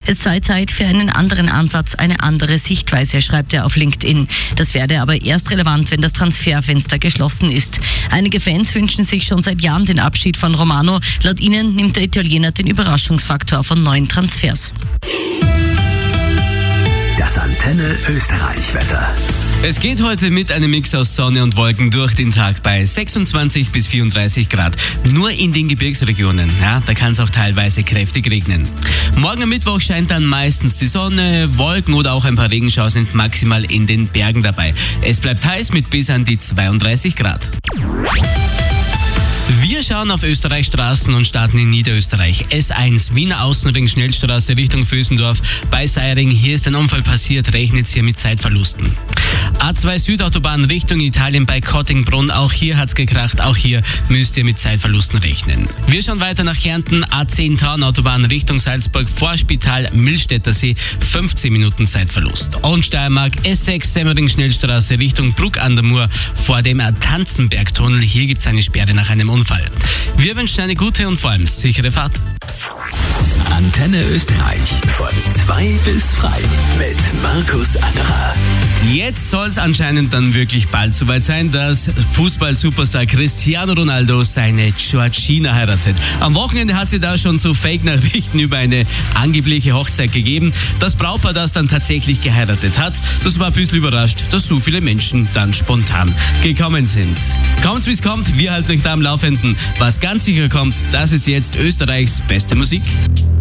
Es sei Zeit für einen anderen Ansatz, eine andere Sichtweise, schreibt er auf LinkedIn. Das werde aber erst relevant, wenn das Transferfenster geschlossen ist. Einige Fans wünschen sich schon seit Jahren den Abschied von Romano. Laut ihnen nimmt der Italiener den Überraschungsfaktor von neuen Transfers. Das Antenne Österreich-Wetter. Es geht heute mit einem Mix aus Sonne und Wolken durch den Tag bei 26 bis 34 Grad. Nur in den Gebirgsregionen, ja, da kann es auch teilweise kräftig regnen. Morgen am Mittwoch scheint dann meistens die Sonne, Wolken oder auch ein paar Regenschauer sind maximal in den Bergen dabei. Es bleibt heiß mit bis an die 32 Grad. Wir schauen auf Österreichs Straßen und starten in Niederösterreich. S1 Wiener Außenring Schnellstraße Richtung Vösendorf bei Seiring. Hier ist ein Unfall passiert, rechnet hier mit Zeitverlusten. A2 Südautobahn Richtung Italien bei Kottingbrunn. Auch hier hat's gekracht, auch hier müsst ihr mit Zeitverlusten rechnen. Wir schauen weiter nach Kärnten. A10 Taunautobahn Richtung Salzburg vor Spital Millstätter See. 15 Minuten Zeitverlust. Und Steiermark S6 Semmering Schnellstraße Richtung Bruck an der Mur vor dem Tanzenbergtunnel. Hier gibt's eine Sperre nach einem Unfall. Wir wünschen eine gute und vor allem sichere Fahrt. Antenne Österreich von 2 bis frei mit Markus Angerer. Jetzt soll es anscheinend dann wirklich bald soweit sein, dass Fußball-Superstar Cristiano Ronaldo seine Georgina heiratet. Am Wochenende hat sie da schon so Fake-Nachrichten über eine angebliche Hochzeit gegeben. Das Brautpaar, das dann tatsächlich geheiratet hat, das war ein bisschen überrascht, dass so viele Menschen dann spontan gekommen sind. Kommt's wie's kommt, wir halten euch da am Laufenden. Was ganz sicher kommt, das ist jetzt Österreichs beste Musik.